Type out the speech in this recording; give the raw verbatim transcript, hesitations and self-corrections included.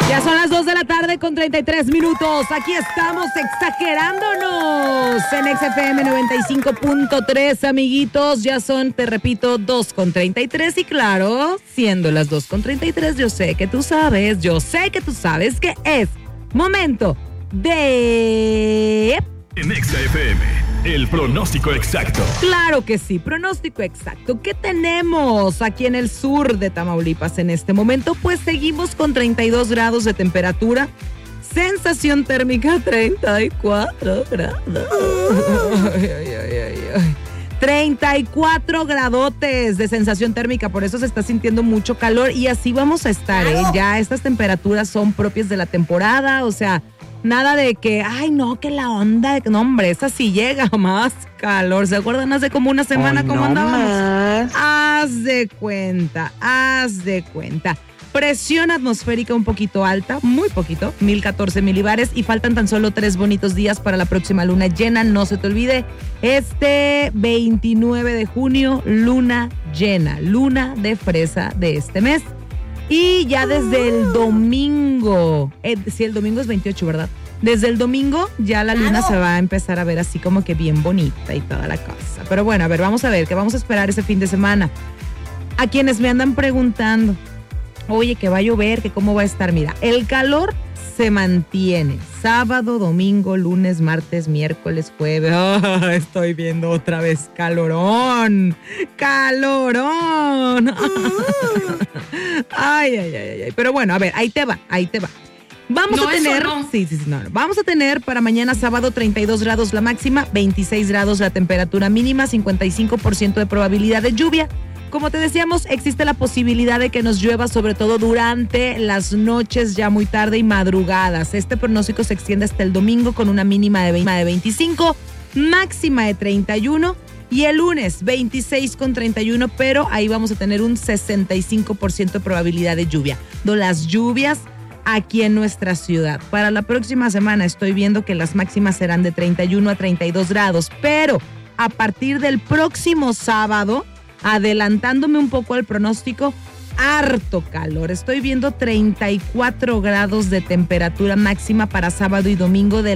Ya son las dos de la tarde con treinta y tres minutos. Aquí estamos exagerándonos en X F M noventa y cinco punto tres, amiguitos. Ya son, te repito, dos con treinta y tres. Y claro, siendo las dos con treinta y tres, yo sé que tú sabes, yo sé que tú sabes que es momento de... En X F M, el pronóstico exacto. Claro que sí, pronóstico exacto. ¿Qué tenemos aquí en el sur de Tamaulipas en este momento? Pues seguimos con treinta y dos grados de temperatura. Sensación térmica treinta y cuatro grados. Ay, ay, ay, ay, ay. treinta y cuatro gradotes de sensación térmica, por eso se está sintiendo mucho calor y así vamos a estar, ¿eh? Ya estas temperaturas son propias de la temporada, o sea... Nada de que, ay, no, que la onda, de que no, hombre, esa sí llega más calor. ¿Se acuerdan hace como una semana oh, cómo no andábamos? Más. Haz de cuenta, haz de cuenta. Presión atmosférica un poquito alta, muy poquito, mil catorce milibares y faltan tan solo tres bonitos días para la próxima luna llena. No se te olvide, este veintinueve de junio, luna llena, luna de fresa de este mes. Y ya desde el domingo, eh, sí, el domingo es veintiocho, ¿verdad? Desde el domingo ya la luna se va a empezar a ver así como que bien bonita y toda la cosa. Pero bueno, a ver, vamos a ver, ¿qué vamos a esperar ese fin de semana? A quienes me andan preguntando, oye, que va a llover, que cómo va a estar. Mira, el calor se mantiene. Sábado, domingo, lunes, martes, miércoles, jueves. Oh, estoy viendo otra vez calorón. Calorón. Ay, ay, ay, ay. Pero bueno, a ver, ahí te va, ahí te va. Vamos no, a tener, eso no. sí, sí, sí, no, no. Vamos a tener para mañana sábado treinta y dos grados la máxima, veintiséis grados la temperatura mínima, cincuenta y cinco por ciento de probabilidad de lluvia. Como te decíamos, existe la posibilidad de que nos llueva, sobre todo durante las noches ya muy tarde y madrugadas. Este pronóstico se extiende hasta el domingo con una mínima de veinticinco, máxima de treinta y uno y el lunes veintiséis con treinta y uno, pero ahí vamos a tener un sesenta y cinco por ciento de probabilidad de lluvia. Las lluvias aquí en nuestra ciudad. Para la próxima semana estoy viendo que las máximas serán de treinta y uno a treinta y dos grados, pero a partir del próximo sábado, adelantándome un poco al pronóstico, harto calor. Estoy viendo treinta y cuatro grados de temperatura máxima para sábado y domingo de